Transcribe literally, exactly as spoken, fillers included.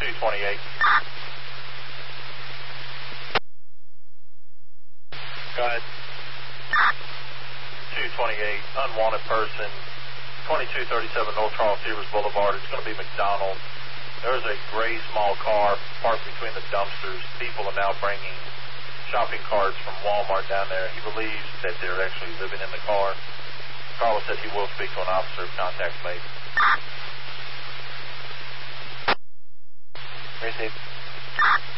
two twenty-eight. Go ahead. two twenty-eight, unwanted person, twenty-two thirty-seven North Charles Severs Boulevard. It's going to be McDonald. There's a gray small car parked between the dumpsters. People are now bringing shopping carts from Walmart down there. He believes that they're actually living in the car. Carlos said he will speak to an officer if contact made. Received.